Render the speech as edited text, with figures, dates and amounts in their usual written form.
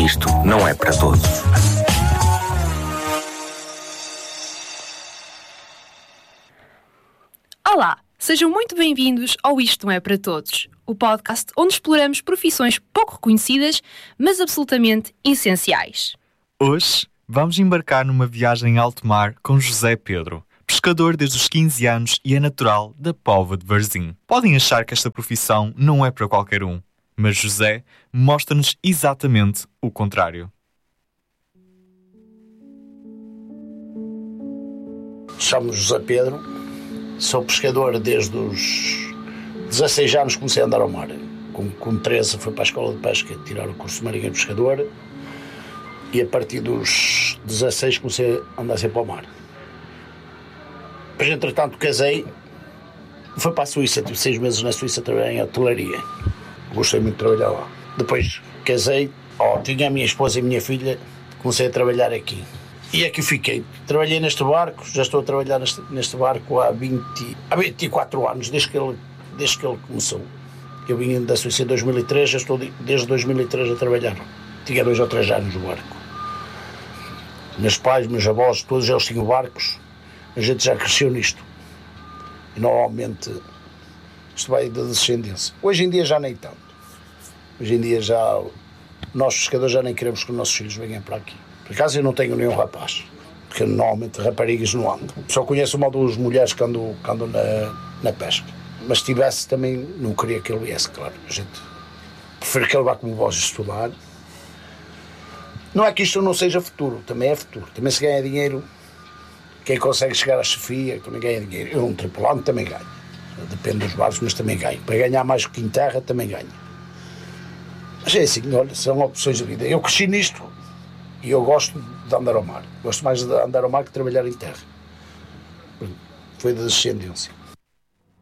Isto não é para todos. Olá, sejam muito bem-vindos ao Isto Não É Para Todos, o podcast onde exploramos profissões pouco reconhecidas, mas absolutamente essenciais. Hoje vamos embarcar numa viagem em alto mar com José Pedro, pescador desde os 15 anos e é natural da Póvoa de Varzim. Podem achar que esta profissão não é para qualquer um, mas José mostra-nos exatamente o contrário. Chamo-me José Pedro, sou pescador desde os 16 anos, comecei a andar ao mar. Com 13 fui para a escola de pesca tirar o curso de marinheiro pescador e a partir dos 16 comecei a andar sempre ao mar. Depois, entretanto, casei, fui para a Suíça, tive 6 meses na Suíça a trabalhar em hotelaria. Gostei muito de trabalhar lá. Depois casei, tinha a minha esposa e a minha filha, comecei a trabalhar aqui. E aqui fiquei. Trabalhei neste barco, já estou a trabalhar neste barco há 24 anos, desde que ele começou. Eu vim da Suíça em 2003, já estou desde 2003 a trabalhar. Tinha 2 ou 3 anos no barco. Meus pais, meus avós, todos eles tinham barcos. A gente já cresceu nisto. E normalmente isto vai da descendência. Hoje em dia já nem tanto. Hoje em dia já nós pescadores já nem queremos que os nossos filhos venham para aqui. Por acaso eu não tenho nenhum rapaz, porque normalmente raparigas não andam. Só conheço uma ou 2 mulheres que andam na pesca. Mas se tivesse também não queria que ele viesse, claro. A gente prefere que ele vá como vós estudar. Não é que isto não seja futuro, também é futuro. Também se ganha dinheiro, quem consegue chegar à chefia também ganha dinheiro. Eu, um tripulante, também ganho. Depende dos barcos, mas também ganho. Para ganhar mais que em terra, também ganho. Mas é assim, olha, são opções de vida. Eu cresci nisto e eu gosto de andar ao mar. Gosto mais de andar ao mar que de trabalhar em terra. Foi da descendência.